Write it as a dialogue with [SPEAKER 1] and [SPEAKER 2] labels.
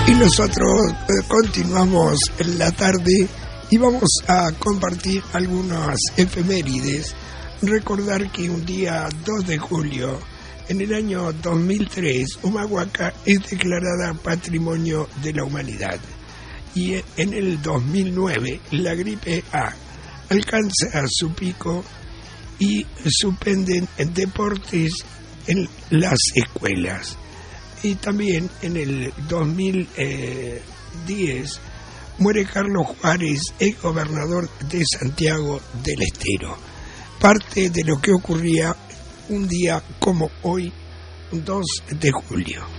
[SPEAKER 1] Y nosotros continuamos en la tarde y vamos a compartir algunas efemérides. Recordar que un día 2 de julio, en el año 2003, Humahuaca es declarada Patrimonio de la Humanidad. Y en el 2009, la gripe A alcanza su pico y suspenden deportes en las escuelas. Y también en el 2010 muere Carlos Juárez, ex gobernador de Santiago del Estero. Parte de lo que ocurría un día como hoy, 2 de julio.